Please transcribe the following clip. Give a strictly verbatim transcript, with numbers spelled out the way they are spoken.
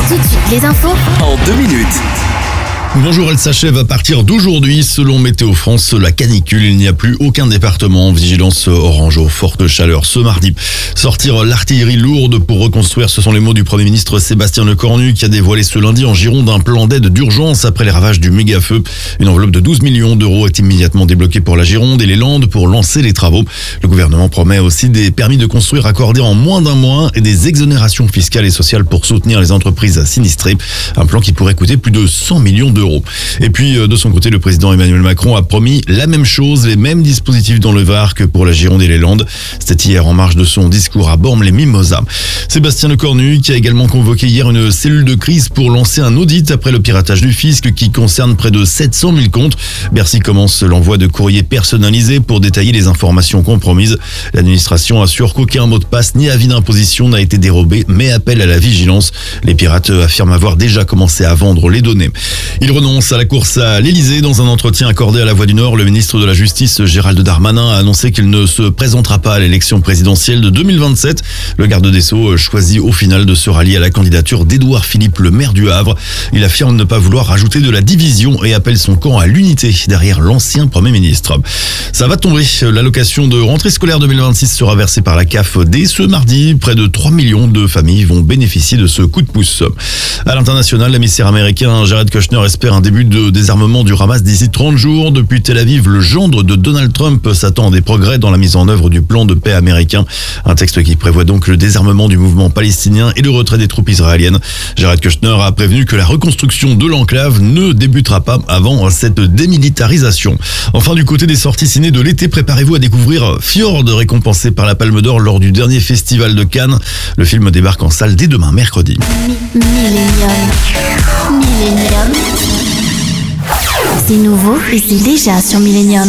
Tout de suite, les infos en deux minutes. Bonjour, elle s'achève à partir d'aujourd'hui. Selon Météo France, la canicule, il n'y a plus aucun département en vigilance orange aux fortes chaleurs ce mardi. Sortir l'artillerie lourde pour reconstruire, ce sont les mots du Premier ministre Sébastien Lecornu qui a dévoilé ce lundi en Gironde un plan d'aide d'urgence après les ravages du méga-feu. Une enveloppe de douze millions d'euros est immédiatement débloquée pour la Gironde et les Landes pour lancer les travaux. Le gouvernement promet aussi des permis de construire accordés en moins d'un mois et des exonérations fiscales et sociales pour soutenir les entreprises sinistrées. Un plan qui pourrait coûter plus de cent millions d'euros. Et puis, de son côté, le président Emmanuel Macron a promis la même chose, les mêmes dispositifs dans le Var que pour la Gironde et les Landes. C'était hier en marge de son discours à Bormes-les-Mimosas. Sébastien Lecornu qui a également convoqué hier une cellule de crise pour lancer un audit après le piratage du fisc qui concerne près de sept cent mille comptes. Bercy commence l'envoi de courriers personnalisés pour détailler les informations compromises. L'administration assure qu'aucun mot de passe ni avis d'imposition n'a été dérobé, mais appelle à la vigilance. Les pirates affirment avoir déjà commencé à vendre les données. Il renonce à la course à l'Elysée. Dans un entretien accordé à La Voix du Nord, le ministre de la Justice, Gérald Darmanin, a annoncé qu'il ne se présentera pas à l'élection présidentielle de deux mille vingt-sept. Le garde des Sceaux choisit au final de se rallier à la candidature d'Édouard Philippe, le maire du Havre. Il affirme ne pas vouloir rajouter de la division et appelle son camp à l'unité derrière l'ancien Premier ministre. Ça va tomber. L'allocation de rentrée scolaire deux mille vingt-six sera versée par la C A F dès ce mardi. Près de trois millions de familles vont bénéficier de ce coup de pouce. À l'international, l'émissaire américain Jared Kushner espère un début de désarmement du Hamas d'ici trente jours. Depuis Tel Aviv, le gendre de Donald Trump s'attend à des progrès dans la mise en œuvre du plan de paix américain. Un texte qui prévoit donc le désarmement du mouvement palestinien et le retrait des troupes israéliennes. Jared Kushner a prévenu que la reconstruction de l'enclave ne débutera pas avant cette démilitarisation. Enfin, du côté des sorties ciné de l'été, préparez-vous à découvrir Fjord, récompensé par la Palme d'Or lors du dernier festival de Cannes. Le film débarque en salle dès demain mercredi. Millennium. Millennium. C'est nouveau et c'est déjà sur Millennium.